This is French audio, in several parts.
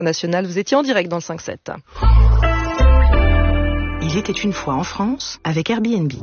national. Vous étiez en direct dans le 5-7. Il était une fois en France avec Airbnb.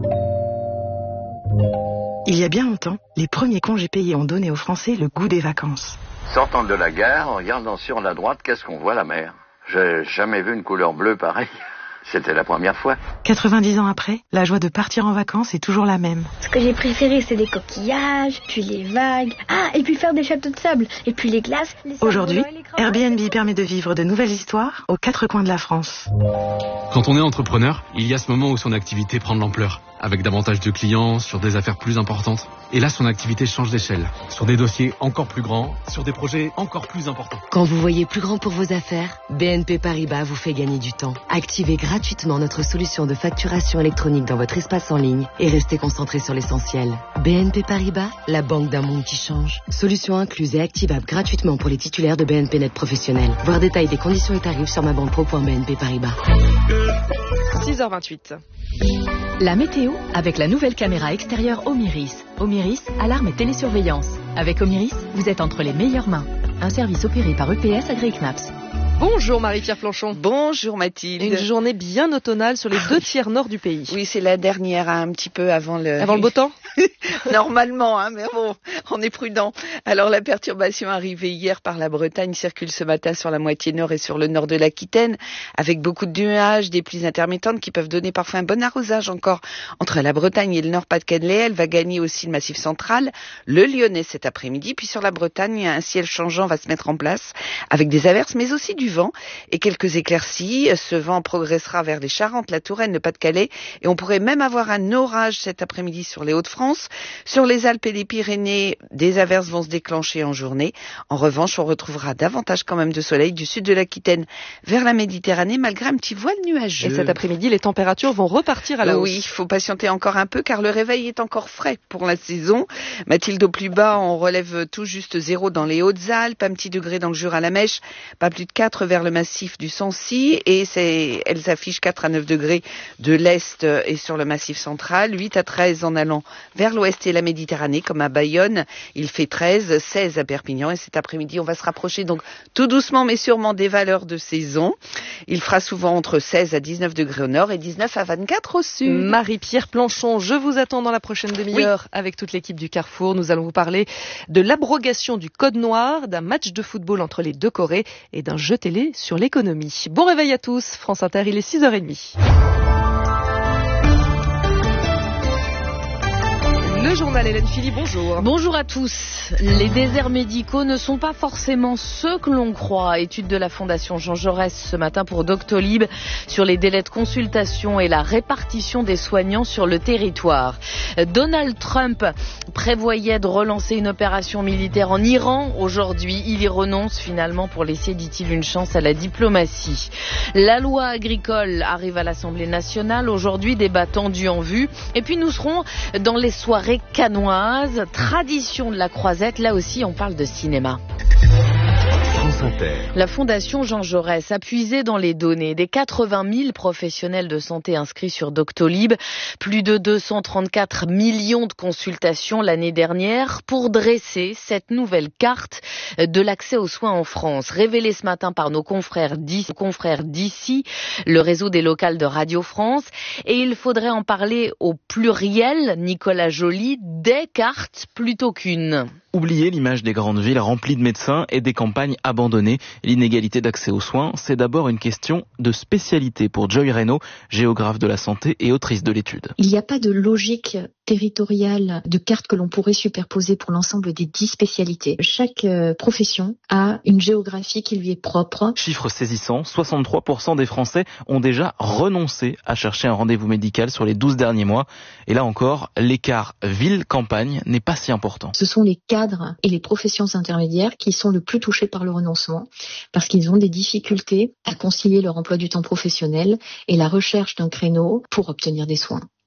Il y a bien longtemps, les premiers congés payés ont donné aux Français le goût des vacances. Sortant de la gare, en regardant sur la droite, qu'est-ce qu'on voit? La mer. J'ai jamais vu une couleur bleue pareille. C'était la première fois. 90 ans après, la joie de partir en vacances est toujours la même. Ce que j'ai préféré, c'est les coquillages, puis les vagues. Ah, et puis faire des châteaux de sable, et puis les glaces. Aujourd'hui, Airbnb permet de vivre de nouvelles histoires aux quatre coins de la France. Quand on est entrepreneur, il y a ce moment où son activité prend de l'ampleur, avec davantage de clients, sur des affaires plus importantes. Et là, son activité change d'échelle, sur des dossiers encore plus grands, sur des projets encore plus importants. Quand vous voyez plus grand pour vos affaires, BNP Paribas vous fait gagner du temps. Activez gratuitement notre solution de facturation électronique dans votre espace en ligne et restez concentré sur l'essentiel. BNP Paribas, la banque d'un monde qui change. Solution incluse et activable gratuitement pour les titulaires de BNP Net Professionnel. Voir détail des conditions et tarifs sur mabanpro.bnp Paribas. 6h28. La météo avec la nouvelle caméra extérieure Omiris. Omiris, alarme et télésurveillance. Avec Omiris, vous êtes entre les meilleures mains. Un service opéré par EPS AgriKnaps. Bonjour Marie-Pierre Planchon. Bonjour Mathilde. Une journée bien automnale sur les 2 tiers nord du pays. Oui, c'est la dernière, un petit peu avant le... Avant le beau temps. Normalement, mais bon, on est prudent. Alors la perturbation arrivée hier par la Bretagne circule ce matin sur la moitié nord et sur le nord de l'Aquitaine, avec beaucoup de nuages, des pluies intermittentes qui peuvent donner parfois un bon arrosage encore entre la Bretagne et le Nord-Pas-de-Calais. Elle va gagner aussi le Massif central, le Lyonnais cet après-midi. Puis sur la Bretagne, un ciel changeant va se mettre en place avec des averses, mais aussi du vent et quelques éclaircies. Ce vent progressera vers les Charentes, la Touraine, le Pas-de-Calais et on pourrait même avoir un orage cet après-midi sur les Hauts-de-France. Sur les Alpes et les Pyrénées, des averses vont se déclencher en journée. En revanche, on retrouvera davantage quand même de soleil du sud de l'Aquitaine vers la Méditerranée malgré un petit voile nuageux. Et cet après-midi, les températures vont repartir à la hausse. Oui, il faut patienter encore un peu car le réveil est encore frais pour la saison. Mathilde, au plus bas, on relève tout juste 0 dans les Hautes-Alpes, un petit degré dans le Jura-la-Mèche, pas plus de 4 vers le massif du Sancy et elles s'affichent 4 à 9 degrés de l'Est et sur le massif central, 8 à 13 en allant vers l'Ouest et la Méditerranée comme à Bayonne. Il fait 13, 16 à Perpignan et cet après-midi, on va se rapprocher donc tout doucement mais sûrement des valeurs de saison. Il fera souvent entre 16 à 19 degrés au nord et 19 à 24 au sud. Marie-Pierre Planchon, je vous attends dans la prochaine demi-heure avec toute l'équipe du Carrefour. Nous allons vous parler de l'abrogation du code noir, d'un match de football entre les deux Corées et d'un jeu télé sur l'économie. Bon réveil à tous, France Inter, il est 6h30. Le journal Hélène Philly, bonjour. Bonjour à tous. Les déserts médicaux ne sont pas forcément ceux que l'on croit. Étude de la Fondation Jean Jaurès ce matin pour Doctolib sur les délais de consultation et la répartition des soignants sur le territoire. Donald Trump prévoyait de relancer une opération militaire en Iran. Aujourd'hui, il y renonce finalement pour laisser, dit-il, une chance à la diplomatie. La loi agricole arrive à l'Assemblée nationale. Aujourd'hui, débat tendu en vue. Et puis nous serons dans les soirées canoise, tradition de la croisette, là aussi on parle de cinéma. La Fondation Jean Jaurès a puisé dans les données des 80 000 professionnels de santé inscrits sur Doctolib, plus de 234 millions de consultations l'année dernière pour dresser cette nouvelle carte de l'accès aux soins en France, révélée ce matin par nos confrères d'ici, le réseau des locales de Radio France. Et il faudrait en parler au pluriel, Nicolas Joly, des cartes plutôt qu'une. Oubliez l'image des grandes villes remplies de médecins et des campagnes abandonnées. L'inégalité d'accès aux soins, c'est d'abord une question de spécialité pour Joy Reynaud, géographe de la santé et autrice de l'étude. Il n'y a pas de logique territoriale de carte que l'on pourrait superposer pour l'ensemble des 10 spécialités. Chaque profession a une géographie qui lui est propre. Chiffre saisissant, 63% des Français ont déjà renoncé à chercher un rendez-vous médical sur les 12 derniers mois. Et là encore, l'écart ville-campagne n'est pas si important. Ce sont les cadres et les professions intermédiaires qui sont le plus touchés par le renoncement parce qu'ils ont des difficultés à concilier leur emploi du temps professionnel et la recherche d'un créneau pour obtenir des soins.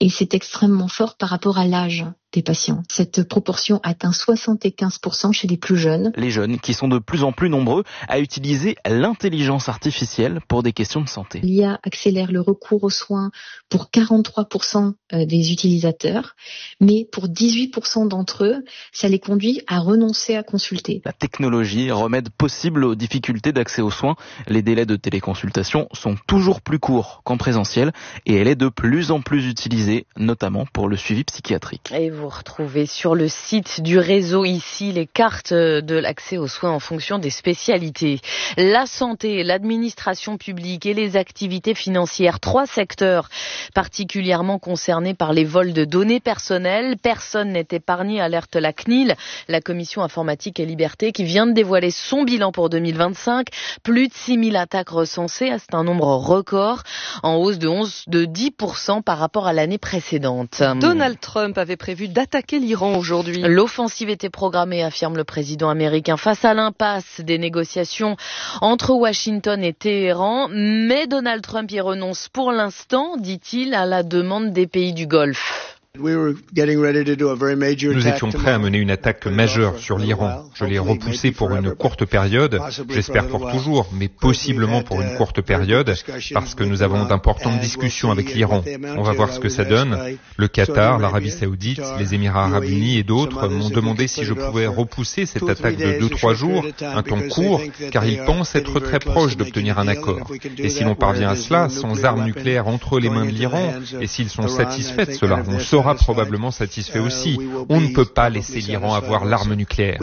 et c'est extrêmement fort par rapport à l'âge des patients. Cette proportion atteint 75% chez les plus jeunes. Les jeunes qui sont de plus en plus nombreux à utiliser l'intelligence artificielle pour des questions de santé. L'IA accélère le recours aux soins pour 43% des utilisateurs, mais pour 18% d'entre eux, ça les conduit à renoncer à consulter. La technologie, remède possible aux difficultés d'accès aux soins. Les délais de téléconsultation sont toujours plus courts qu'en présentiel et elle est de plus en plus utilisée, notamment pour le suivi psychiatrique. Et vous retrouvez sur le site du réseau ici les cartes de l'accès aux soins en fonction des spécialités. La santé, l'administration publique et les activités financières, 3 secteurs particulièrement concernés par les vols de données personnelles. Personne n'est épargné, alerte la CNIL, la Commission informatique et liberté, qui vient de dévoiler son bilan pour 2025. Plus de 6000 attaques recensées, c'est un nombre record, en hausse de 10% par rapport à l'année précédente. Donald Trump avait prévu d'attaquer l'Iran aujourd'hui. L'offensive était programmée, affirme le président américain, face à l'impasse des négociations entre Washington et Téhéran. Mais Donald Trump y renonce pour l'instant, dit-il, à la demande des pays du Golfe. Nous étions prêts à mener une attaque majeure sur l'Iran. Je l'ai repoussé pour une courte période, j'espère pour toujours, mais possiblement pour une courte période, parce que nous avons d'importantes discussions avec l'Iran. On va voir ce que ça donne. Le Qatar, l'Arabie Saoudite, les Émirats Arabes Unis et d'autres m'ont demandé si je pouvais repousser cette attaque de 2-3 jours, un temps court, car ils pensent être très proches d'obtenir un accord. Et si l'on parvient à cela, sans armes nucléaires entre les mains de l'Iran, et s'ils sont satisfaits de cela, on sera probablement satisfait aussi. On ne peut pas laisser l'Iran avoir l'arme nucléaire.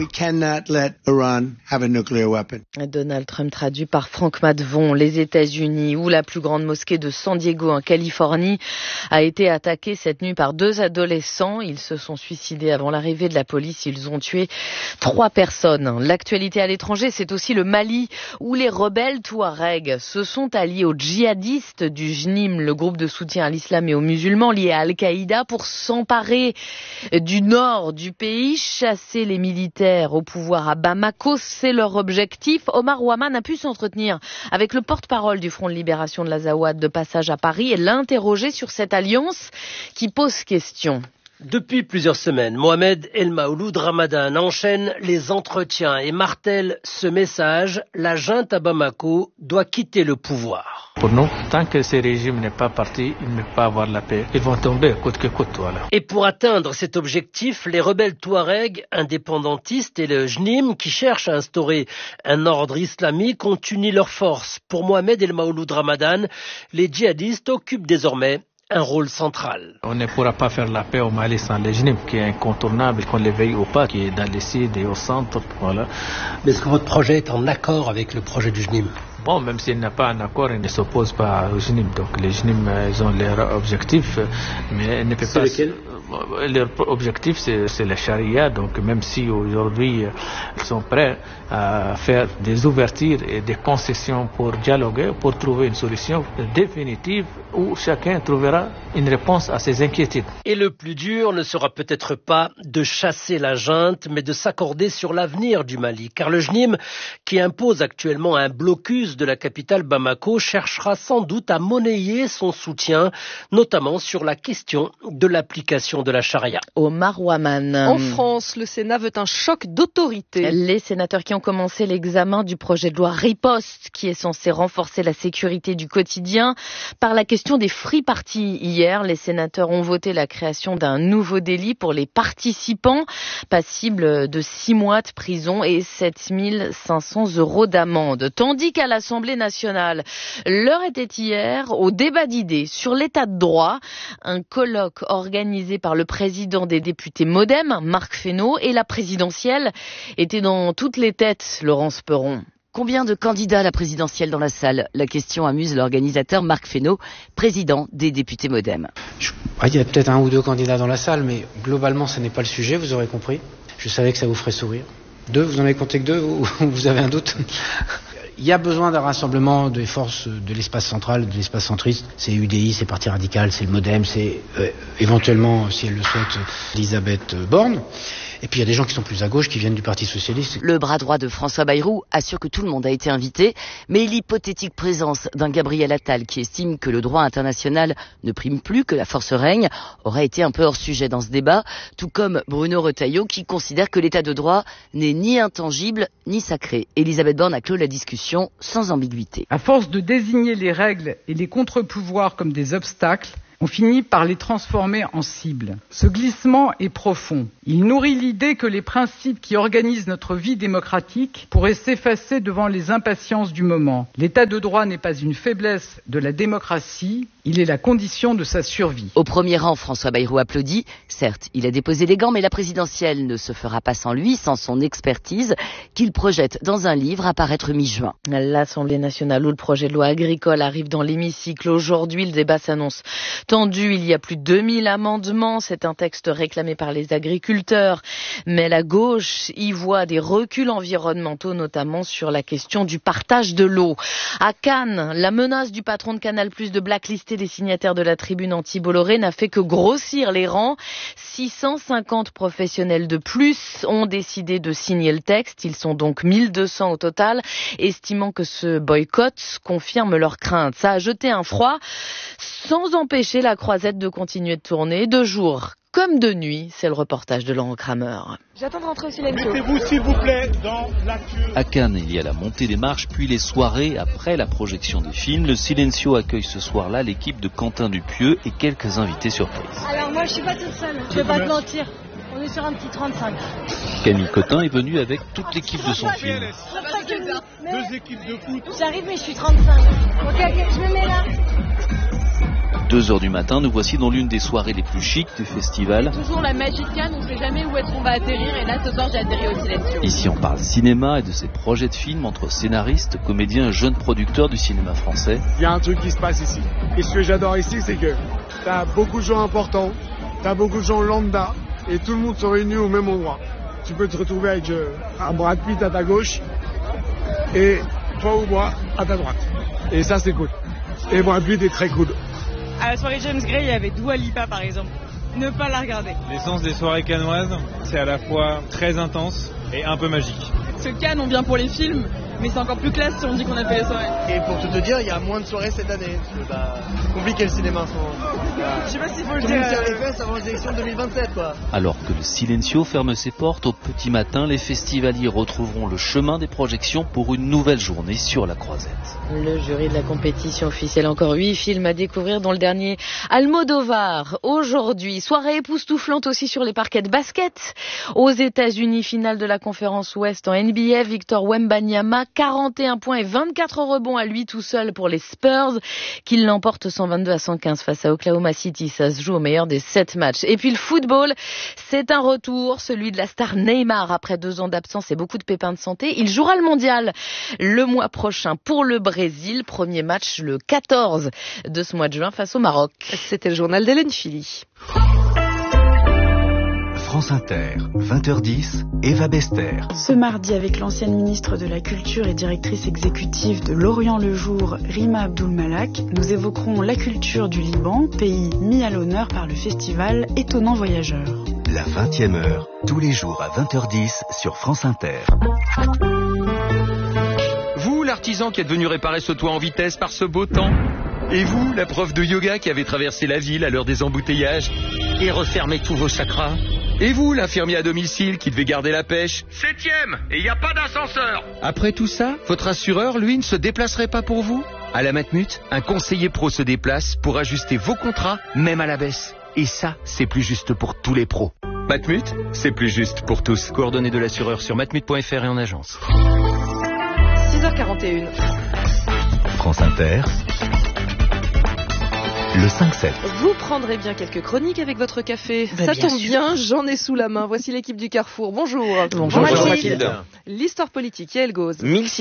Donald Trump traduit par Franck Madvon. Les États-Unis, où la plus grande mosquée de San Diego en Californie a été attaquée cette nuit par 2 adolescents. Ils se sont suicidés avant l'arrivée de la police. Ils ont tué 3 personnes. L'actualité à l'étranger, c'est aussi le Mali, où les rebelles Touaregs se sont alliés aux djihadistes du JNIM, le groupe de soutien à l'islam et aux musulmans liés à Al-Qaïda, pour s'emparer du nord du pays, chasser les militaires au pouvoir à Bamako, c'est leur objectif. Omar Ouaman a pu s'entretenir avec le porte-parole du Front de Libération de l'Azawad de passage à Paris et l'interroger sur cette alliance qui pose question. Depuis plusieurs semaines, Mohamed El Maouloud Ramadan enchaîne les entretiens et martèle ce message: la junte à Bamako doit quitter le pouvoir. Pour nous, tant que ce régime n'est pas parti, il ne peut pas avoir la paix. Ils vont tomber coûte que coûte, voilà. Et pour atteindre cet objectif, les rebelles Touaregs, indépendantistes et le JNIM, qui cherchent à instaurer un ordre islamique, ont uni leurs forces. Pour Mohamed El Maouloud Ramadan, les djihadistes occupent désormais un rôle central. On ne pourra pas faire la paix au Mali sans le JNIM, qui est incontournable, qu'on le veuille ou pas, qui est dans les sud et au centre, voilà. Mais est-ce que votre projet est en accord avec le projet du JNIM ? Bon, même s'il n'a pas un accord, il ne s'oppose pas au JNIM. Donc les JNIM, ils ont leur objectif, mais ils ne peuvent pas... Lequel ? Leur objectif, c'est la charia. Donc même si aujourd'hui, ils sont prêts à faire des ouvertures et des concessions pour dialoguer, pour trouver une solution définitive où chacun trouvera une réponse à ses inquiétudes. Et le plus dur ne sera peut-être pas de chasser la junte, mais de s'accorder sur l'avenir du Mali. Car le JNIM, qui impose actuellement un blocus de la capitale Bamako, cherchera sans doute à monnayer son soutien, notamment sur la question de l'application de la charia. Omar Ouaman. En France, le Sénat veut un choc d'autorité. Les sénateurs qui ont commencé l'examen du projet de loi Riposte, qui est censé renforcer la sécurité du quotidien, par la question des free parties. Hier, les sénateurs ont voté la création d'un nouveau délit pour les participants, passibles de 6 mois de prison et 7 500 € d'amende. Tandis qu'à l'Assemblée nationale, l'heure était hier au débat d'idées sur l'état de droit, un colloque organisé par le président des députés MoDem, Marc Fesneau, et la présidentielle était dans toutes les têtes, Laurence Perron. Combien de candidats à la présidentielle dans la salle? La question amuse l'organisateur Marc Fesneau, président des députés MoDem. Il y a peut-être 1 ou 2 candidats dans la salle, mais globalement, ce n'est pas le sujet, vous aurez compris. Je savais que ça vous ferait sourire. 2, vous en avez compté que 2 ou vous avez un doute? Il y a besoin d'un rassemblement des forces de l'espace central, de l'espace centriste. C'est UDI, c'est Parti Radical, c'est le MoDem, c'est éventuellement, si elle le souhaite, Elisabeth Borne. Et puis il y a des gens qui sont plus à gauche, qui viennent du Parti Socialiste. Le bras droit de François Bayrou assure que tout le monde a été invité, mais l'hypothétique présence d'un Gabriel Attal qui estime que le droit international ne prime plus, que la force règne, aurait été un peu hors sujet dans ce débat, tout comme Bruno Retailleau qui considère que l'état de droit n'est ni intangible ni sacré. Elisabeth Borne a clos la discussion sans ambiguïté. À force de désigner les règles et les contre-pouvoirs comme des obstacles, on finit par les transformer en cibles. Ce glissement est profond. Il nourrit l'idée que les principes qui organisent notre vie démocratique pourraient s'effacer devant les impatiences du moment. L'état de droit n'est pas une faiblesse de la démocratie, il est la condition de sa survie. Au premier rang, François Bayrou applaudit. Certes, il a déposé les gants, mais la présidentielle ne se fera pas sans lui, sans son expertise, qu'il projette dans un livre à paraître mi-juin. L'Assemblée nationale où le projet de loi agricole arrive dans l'hémicycle. Aujourd'hui, le débat s'annonce tendu. Il y a plus de 2000 amendements. C'est un texte réclamé par les agriculteurs. Mais la gauche y voit des reculs environnementaux, notamment sur la question du partage de l'eau. À Cannes, la menace du patron de Canal+ de blacklister des signataires de la tribune anti-Bolloré n'a fait que grossir les rangs. 650 professionnels de plus ont décidé de signer le texte. Ils sont donc 1200 au total, estimant que ce boycott confirme leurs craintes. Ça a jeté un froid sans empêcher la croisette de continuer de tourner de jour comme de nuit. C'est le reportage de Laurent Kramer. J'attends de rentrer au Silencio. Mettez-vous s'il vous plaît dans l'actu. À Cannes, il y a la montée des marches, puis les soirées après la projection des films. Le Silencio accueille ce soir-là l'équipe de Quentin Dupieux et quelques invités surprises. Alors moi je suis pas toute seule, je vais pas te mentir. On est sur un petit 35. Camille Cotin est venue avec toute l'équipe de son film. Deux équipes de foot. J'arrive mais je suis 35. Ok, je me mets là. 2h du matin, nous voici dans l'une des soirées les plus chics du festival. Toujours la magie de Cannes, on ne sait jamais où est-ce qu'on va atterrir et là ce soir j'ai atterri au Silencio. Ici on parle cinéma et de ses projets de films entre scénaristes, comédiens et jeunes producteurs du cinéma français. Il y a un truc qui se passe ici. Et ce que j'adore ici, c'est que t'as beaucoup de gens importants, t'as beaucoup de gens lambda et tout le monde se réunit au même endroit. Tu peux te retrouver avec un Brad Pitt à ta gauche et toi ou moi à ta droite. Et ça c'est cool. Et Brad Pitt est très cool. À la soirée James Gray, il y avait Dua Lipa par exemple. Ne pas la regarder. L'essence des soirées cannoises, c'est à la fois très intense et un peu magique. Ce Cannes, on vient pour les films, mais c'est encore plus classe si on dit qu'on a fait les soirées. Et pour tout te dire, il y a moins de soirées cette année. C'est compliqué le cinéma en ce moment. Je sais pas s'il faut le dire. Tout le monde tire les fesses avant les élections 2027 quoi. Alors que le Silencio ferme ses portes au petit matin, les festivaliers retrouveront le chemin des projections pour une nouvelle journée sur la Croisette. Le jury de la compétition officielle, encore 8 films à découvrir, dont le dernier Almodovar. Aujourd'hui, soirée époustouflante aussi sur les parquets de basket. Aux États-Unis, finale de la conférence Ouest en NBA, Victor Wembanyama, 41 points et 24 rebonds à lui tout seul pour les Spurs, qui l'emportent 122-115 face à Oklahoma City. Ça se joue au meilleur des 7 matchs. Et puis le football, c'est un retour, celui de la star Neymar après 2 ans d'absence et beaucoup de pépins de santé. Il jouera le mondial le mois prochain pour le Brésil. Premier match le 14 de ce mois de juin face au Maroc. C'était le journal d'Hélène Philly. France Inter, 20h10, Eva Bester. Ce mardi, avec l'ancienne ministre de la Culture et directrice exécutive de L'Orient le Jour, Rima Abdul Malak, nous évoquerons la culture du Liban, pays mis à l'honneur par le festival Étonnant Voyageur. La 20e heure, tous les jours à 20h10 sur France Inter. Vous, l'artisan qui êtes venu réparer ce toit en vitesse par ce beau temps. Et vous, la prof de yoga qui avait traversé la ville à l'heure des embouteillages et refermé tous vos chakras. Et vous, l'infirmier à domicile qui devait garder la pêche. 7e, et il n'y a pas d'ascenseur. Après tout ça, votre assureur, lui, ne se déplacerait pas pour vous? À la Matmut, un conseiller pro se déplace pour ajuster vos contrats, même à la baisse. Et ça, c'est plus juste pour tous les pros. Matmut, c'est plus juste pour tous. Coordonnées de l'assureur sur matmut.fr et en agence. 6h41. France Inter. Le 5-7. Vous prendrez bien quelques chroniques avec votre café. Ça bien tombe sûr. bien, j'en ai sous la main. Voici l'équipe du Carrefour. Bonjour. Bonjour Mathilde. L'histoire politique, Yael Gauze.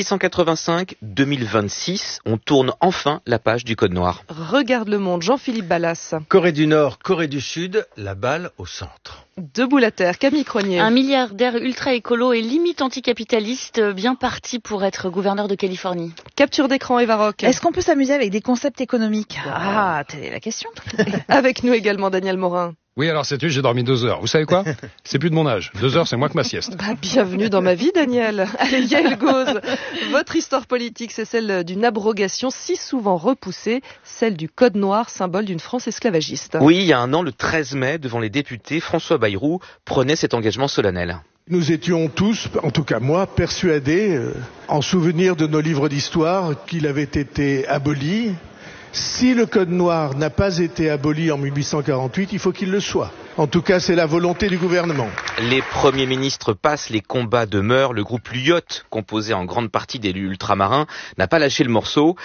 1685-2026, on tourne enfin la page du Code Noir. Regarde le monde, Jean-Philippe Ballas. Corée du Nord, Corée du Sud, la balle au centre. Debout la terre, Camille Cronier. Un milliardaire ultra-écolo et limite anticapitaliste, bien parti pour être gouverneur de Californie. Capture d'écran, Eva Rock. Est-ce qu'on peut s'amuser avec des concepts économiques ? Ah, telle est la question. Avec nous également Daniel Morin. Oui, alors cette nuit, j'ai dormi 2 heures. Vous savez quoi? C'est plus de mon âge. 2 heures, c'est moins que ma sieste. Bienvenue dans ma vie, Daniel. Allez, Yael Gauze, votre histoire politique, c'est celle d'une abrogation si souvent repoussée, celle du Code noir, symbole d'une France esclavagiste. Oui, il y a un an, le 13 mai, devant les députés, François Bayrou prenait cet engagement solennel. Nous étions tous, en tout cas moi, persuadés, en souvenir de nos livres d'histoire, qu'il avait été aboli. Si le Code noir n'a pas été aboli en 1848, il faut qu'il le soit. En tout cas, c'est la volonté du gouvernement. Les premiers ministres passent, les combats demeurent. Le groupe Lyotte, composé en grande partie d'élus ultramarins, n'a pas lâché le morceau.